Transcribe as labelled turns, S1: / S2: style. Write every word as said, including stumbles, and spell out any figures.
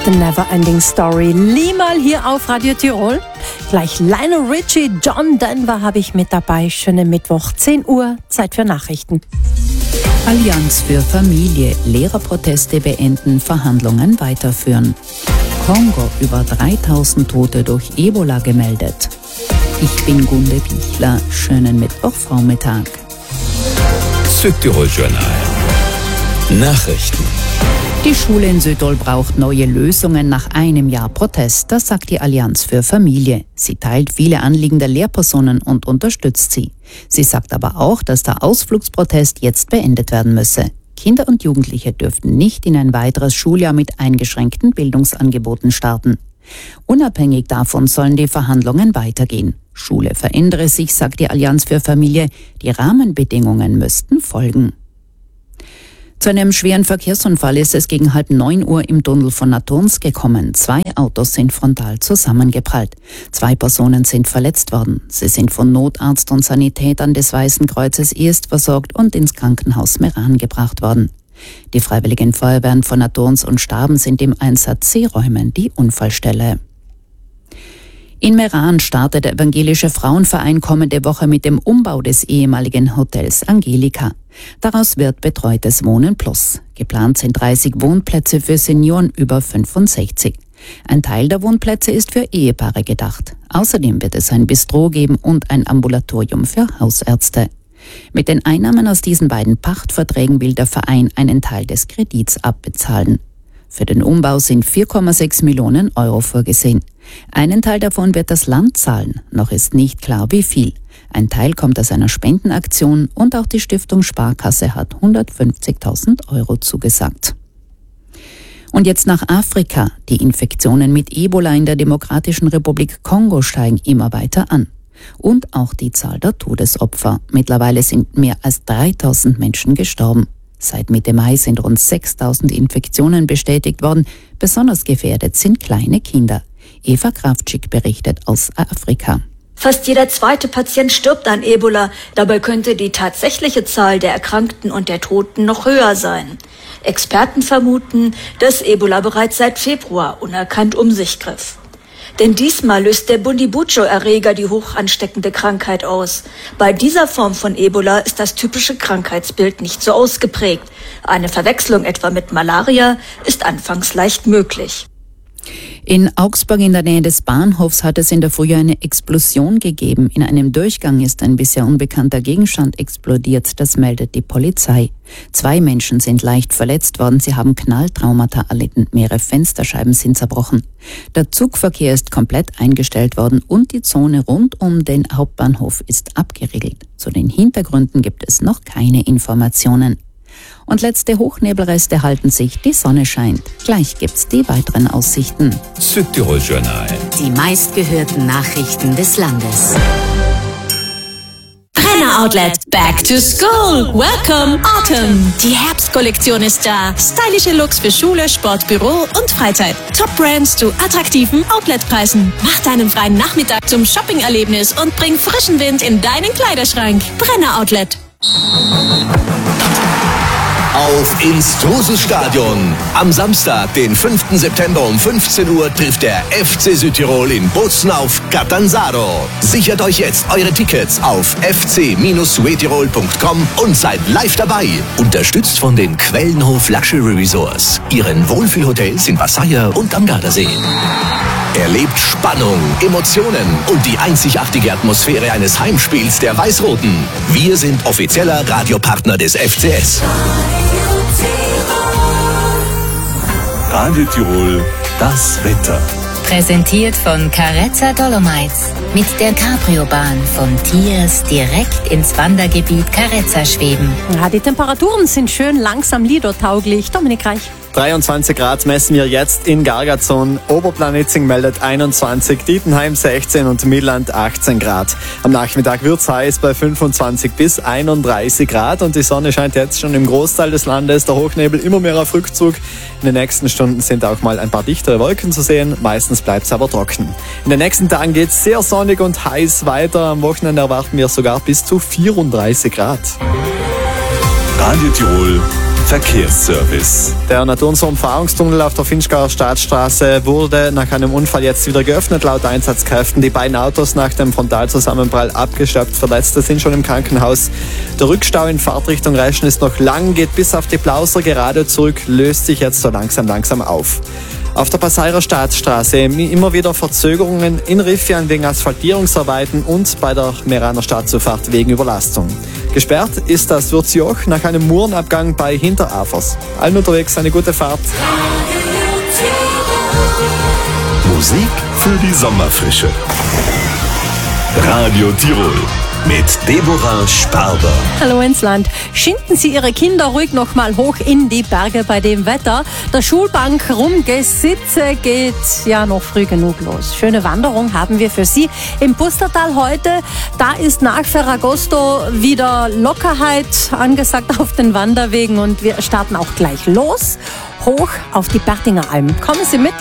S1: The Never Ending Story. Liemal hier auf Radio Tirol. Gleich Lionel Richie, John Denver habe ich mit dabei. Schönen Mittwoch, zehn Uhr, Zeit für Nachrichten.
S2: Allianz für Familie, Lehrerproteste beenden, Verhandlungen weiterführen. Kongo, über dreitausend Tote durch Ebola gemeldet. Ich bin Gunde Bichler, schönen Mittwochvormittag.
S3: Südtirol Journal. Nachrichten.
S2: Die Schule in Südtirol braucht neue Lösungen nach einem Jahr Protest, das sagt die Allianz für Familie. Sie teilt viele Anliegen der Lehrpersonen und unterstützt sie. Sie sagt aber auch, dass der Ausflugsprotest jetzt beendet werden müsse. Kinder und Jugendliche dürften nicht in ein weiteres Schuljahr mit eingeschränkten Bildungsangeboten starten. Unabhängig davon sollen die Verhandlungen weitergehen. Schule verändere sich, sagt die Allianz für Familie. Die Rahmenbedingungen müssten folgen. Zu einem schweren Verkehrsunfall ist es gegen halb neun Uhr im Tunnel von Naturns gekommen. Zwei Autos sind frontal zusammengeprallt. Zwei Personen sind verletzt worden. Sie sind von Notarzt und Sanitätern des Weißen Kreuzes erst versorgt und ins Krankenhaus Meran gebracht worden. Die Freiwilligen Feuerwehren von Naturns und Staben sind im Einsatz. Sie räumen die Unfallstelle. In Meran startet der Evangelische Frauenverein kommende Woche mit dem Umbau des ehemaligen Hotels Angelika. Daraus wird Betreutes Wohnen Plus. Geplant sind dreißig Wohnplätze für Senioren über fünfundsechzig. Ein Teil der Wohnplätze ist für Ehepaare gedacht. Außerdem wird es ein Bistro geben und ein Ambulatorium für Hausärzte. Mit den Einnahmen aus diesen beiden Pachtverträgen will der Verein einen Teil des Kredits abbezahlen. Für den Umbau sind vier Komma sechs Millionen Euro vorgesehen. Einen Teil davon wird das Land zahlen. Noch ist nicht klar, wie viel. Ein Teil kommt aus einer Spendenaktion und auch die Stiftung Sparkasse hat hundertfünfzigtausend Euro zugesagt. Und jetzt nach Afrika. Die Infektionen mit Ebola in der Demokratischen Republik Kongo steigen immer weiter an. Und auch die Zahl der Todesopfer. Mittlerweile sind mehr als dreitausend Menschen gestorben. Seit Mitte Mai sind rund sechstausend Infektionen bestätigt worden. Besonders gefährdet sind kleine Kinder. Eva Kravtschik berichtet aus Afrika.
S4: Fast jeder zweite Patient stirbt an Ebola. Dabei könnte die tatsächliche Zahl der Erkrankten und der Toten noch höher sein. Experten vermuten, dass Ebola bereits seit Februar unerkannt um sich griff. Denn diesmal löst der Bundibujo-Erreger die hoch ansteckende Krankheit aus. Bei dieser Form von Ebola ist das typische Krankheitsbild nicht so ausgeprägt. Eine Verwechslung etwa mit Malaria ist anfangs leicht möglich.
S2: In Augsburg in der Nähe des Bahnhofs hat es in der Früh eine Explosion gegeben. In einem Durchgang ist ein bisher unbekannter Gegenstand explodiert, das meldet die Polizei. Zwei Menschen sind leicht verletzt worden, sie haben Knalltraumata erlitten, mehrere Fensterscheiben sind zerbrochen. Der Zugverkehr ist komplett eingestellt worden und die Zone rund um den Hauptbahnhof ist abgeriegelt. Zu den Hintergründen gibt es noch keine Informationen. Und letzte Hochnebelreste halten sich, die Sonne scheint. Gleich gibt's die weiteren Aussichten.
S3: Südtirol Journal.
S5: Die meistgehörten Nachrichten des Landes.
S6: Brenner Outlet, back to school. Welcome Autumn. Die Herbstkollektion ist da. Stylische Looks für Schule, Sport, Büro und Freizeit. Top Brands zu attraktiven Outletpreisen. Mach deinen freien Nachmittag zum Shopping-Erlebnis und bring frischen Wind in deinen Kleiderschrank. Brenner Outlet.
S7: Auf ins Trusus-Stadion. Am Samstag, den fünften September um fünfzehn Uhr trifft der F C Südtirol in Bozen auf Catanzaro. Sichert euch jetzt eure Tickets auf f c dash suetirol punkt com und seid live dabei. Unterstützt von den Quellenhof Luxury Resorts, ihren Wohlfühlhotels in Vassaia und am Gardasee. Erlebt Spannung, Emotionen und die einzigartige Atmosphäre eines Heimspiels der Weiß-Roten. Wir sind offizieller Radiopartner des F C S.
S3: Radio Tirol, das Wetter.
S5: Präsentiert von Carezza Dolomites. Mit der Cabrio-Bahn von Tiers direkt ins Wandergebiet Carezza schweben.
S1: Ja, die Temperaturen sind schön langsam liedertauglich. Dominik Reich.
S8: dreiundzwanzig Grad messen wir jetzt in Gargazon. Oberplanitzing meldet einundzwanzig, Dietenheim sechzehn und Milland achtzehn Grad. Am Nachmittag wird's heiß bei fünfundzwanzig bis einunddreißig Grad und die Sonne scheint jetzt schon im Großteil des Landes. Der Hochnebel immer mehr auf Rückzug. In den nächsten Stunden sind auch mal ein paar dichtere Wolken zu sehen. Meistens bleibt's aber trocken. In den nächsten Tagen geht's sehr sonnig und heiß weiter. Am Wochenende erwarten wir sogar bis zu vierunddreißig Grad.
S3: Radio Tirol, Verkehrsservice.
S8: Der Naturumfahrungstunnel auf der Finchgauer Staatsstraße wurde nach einem Unfall jetzt wieder geöffnet, laut Einsatzkräften. Die beiden Autos nach dem Frontalzusammenprall abgeschleppt. Verletzte sind schon im Krankenhaus. Der Rückstau in Fahrtrichtung Reschen ist noch lang, geht bis auf die Plauser gerade zurück, löst sich jetzt so langsam, langsam auf. Auf der Passairer Staatsstraße immer wieder Verzögerungen in Riffian wegen Asphaltierungsarbeiten und bei der Meraner Stadtzufahrt wegen Überlastung. Gesperrt ist das Würzjoch nach einem Murenabgang bei Hinterafers. Allen unterwegs eine gute Fahrt.
S3: Musik für die Sommerfrische. Radio Tirol mit Deborah Sparber.
S1: Hallo ins Land. Schinden Sie Ihre Kinder ruhig noch mal hoch in die Berge bei dem Wetter. Der Schulbank rumgesitze geht ja noch früh genug los. Schöne Wanderung haben wir für Sie im Pustertal heute. Da ist nach Ferragosto wieder Lockerheit angesagt auf den Wanderwegen und wir starten auch gleich los. Hoch auf die Bertinger Alm. Kommen Sie mit.